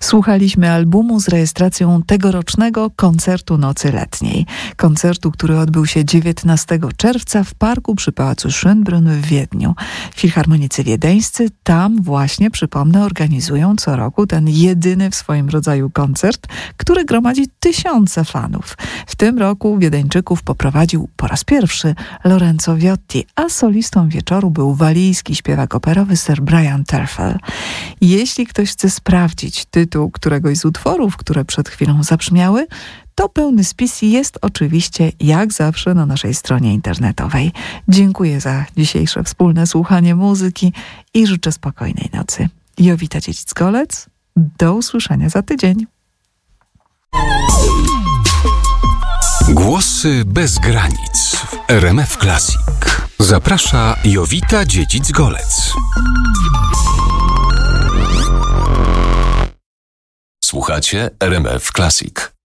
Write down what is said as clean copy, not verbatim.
Słuchaliśmy albumu z rejestracją tegorocznego koncertu Nocy Letniej. Koncertu, który odbył się 19 czerwca w parku przy Pałacu Schönbrunn w Wiedniu. Filharmonicy wiedeńscy tam właśnie, przypomnę, organizują co roku ten jedyny w swoim rodzaju koncert, który gromadzi tysiące fanów. W tym roku Wiedeńczyków poprowadził po raz pierwszy Lorenzo Viotti, a solistą wieczoru był walijski śpiewak operowy Sir Brian Terfel. Jeśli ktoś chce sprawdzić tytuł któregoś z utworów, które przed chwilą zabrzmiały, to pełny spis jest oczywiście jak zawsze na naszej stronie internetowej. Dziękuję za dzisiejsze wspólne słuchanie muzyki i życzę spokojnej nocy. Jowita Dziedzic-Golec, do usłyszenia za tydzień. Głosy bez granic w RMF Classic. Zaprasza Jowita Dziedzic-Golec. Słuchacie RMF Classic.